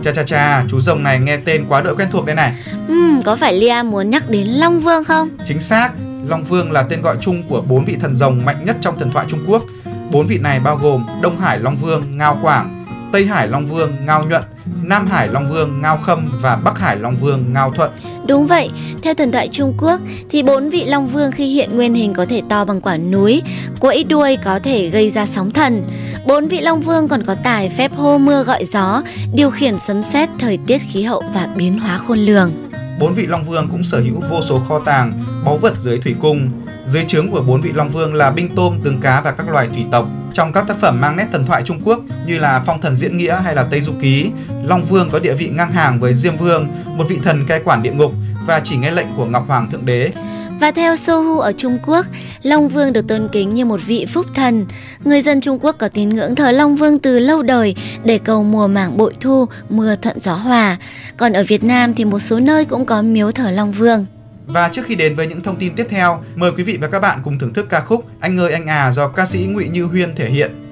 Chà, chú rồng này nghe tên quá đỗi quen thuộc đây này. Có phải Lia muốn nhắc đến Long Vương không? Chính xác, Long Vương là tên gọi chung của 4 vị thần rồng mạnh nhất trong thần thoại Trung Quốc. 4 vị này bao gồm Đông Hải Long Vương Ngao Quảng, Tây Hải Long Vương Ngao Nhuận, Nam Hải Long Vương Ngao Khâm và Bắc Hải Long Vương Ngao Thuận. Đúng vậy, theo thần thoại Trung Quốc thì 4 vị Long Vương khi hiện nguyên hình có thể to bằng quả núi, quẫy đuôi có thể gây ra sóng thần. 4 vị Long Vương còn có tài phép hô mưa gọi gió, điều khiển sấm sét, thời tiết khí hậu và biến hóa khôn lường. 4 vị Long Vương cũng sở hữu vô số kho tàng, báu vật dưới thủy cung. Dưới trướng của 4 vị Long Vương là binh tôm, tướng cá và các loài thủy tộc. Trong các tác phẩm mang nét thần thoại Trung Quốc như là Phong Thần Diễn Nghĩa hay là Tây Du Ký, Long Vương có địa vị ngang hàng với Diêm Vương, một vị thần cai quản địa ngục và chỉ nghe lệnh của Ngọc Hoàng Thượng Đế. Và theo Sohu ở Trung Quốc, Long Vương được tôn kính như một vị phúc thần. Người dân Trung Quốc có tín ngưỡng thờ Long Vương từ lâu đời để cầu mùa màng bội thu, mưa thuận gió hòa. Còn ở Việt Nam thì một số nơi cũng có miếu thờ Long Vương. Và trước khi đến với những thông tin tiếp theo, mời quý vị và các bạn cùng thưởng thức ca khúc Anh ơi anh à do ca sĩ Ngụy Như Huyên thể hiện.